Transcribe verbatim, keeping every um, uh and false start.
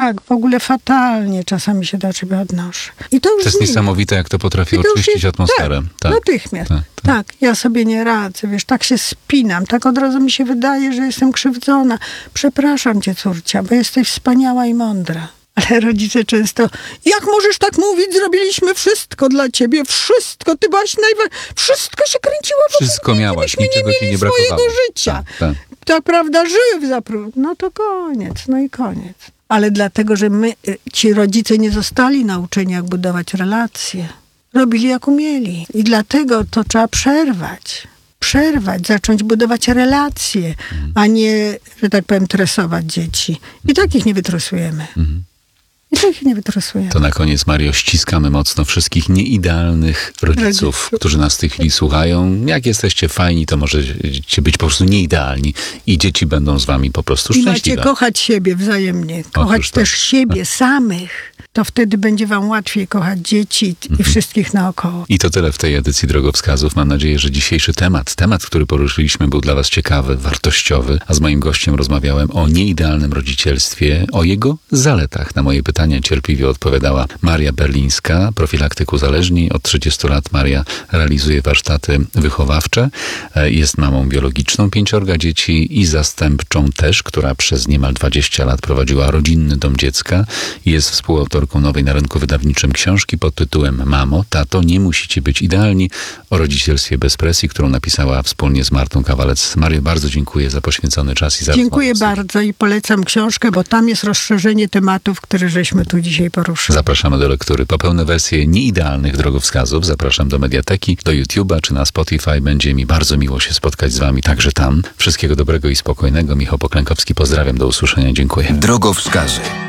tak, w ogóle fatalnie czasami się do ciebie odnoszę. I to już To jest zmienia. niesamowite, jak to potrafi I to już oczyścić jest- atmosferę. Tak, natychmiast. tak, Tak, tak, ja sobie nie radzę, wiesz, tak się spinam, tak od razu mi się wydaje, że jestem krzywdzona. Przepraszam cię, córcia, bo jesteś wspaniała i mądra. Ale rodzice często, jak możesz tak mówić, zrobiliśmy wszystko dla ciebie, wszystko, ty byłaś najwa... Wszystko się kręciło wokół Wszystko mnie, miałaś, gdybyśmy niczego nie ci mieli nie brakowało. swojego życia. Tak, tak. Ta prawda, żyły w zapru... No to koniec, no i koniec. Ale dlatego, że my, ci rodzice nie zostali nauczeni, jak budować relacje. Robili jak umieli. I dlatego to trzeba przerwać. Przerwać, zacząć budować relacje, a nie, że tak powiem, tresować dzieci. I takich nie wytresujemy. Mhm. I takich nie wytresujemy. To na koniec, Mario, ściskamy mocno wszystkich nieidealnych rodziców, Rodziców. którzy nas w tej chwili słuchają. Jak jesteście fajni, to możecie być po prostu nieidealni i dzieci będą z wami po prostu I macie szczęśliwe. kochać siebie wzajemnie. Kochać Otóż to. też siebie samych. To wtedy będzie wam łatwiej kochać dzieci i wszystkich naokoło. I to tyle w tej edycji Drogowskazów. Mam nadzieję, że dzisiejszy temat, temat, który poruszyliśmy, był dla was ciekawy, wartościowy, a z moim gościem rozmawiałem o nieidealnym rodzicielstwie, o jego zaletach. Na moje pytania cierpliwie odpowiadała Maria Berlińska, profilaktyk uzależnień. Od trzydziestu lat Maria realizuje warsztaty wychowawcze. Jest mamą biologiczną pięciorga dzieci i zastępczą też, która przez niemal dwadzieścia lat prowadziła rodzinny dom dziecka. Jest współautorką nowej na rynku wydawniczym książki pod tytułem Mamo, tato, nie musicie być idealni, o rodzicielstwie bez presji, którą napisała wspólnie z Martą Kawalec. Mario, bardzo dziękuję za poświęcony czas i za Dziękuję rozmowę. bardzo i polecam książkę, bo tam jest rozszerzenie tematów, które żeśmy tu dzisiaj poruszyli. Zapraszamy do lektury. Po pełne wersje nieidealnych drogowskazów zapraszam do Mediateki, do YouTube'a czy na Spotify. Będzie mi bardzo miło się spotkać z wami także tam. Wszystkiego dobrego i spokojnego. Michał Poklękowski, pozdrawiam, do usłyszenia. Dziękuję. Drogowskazy.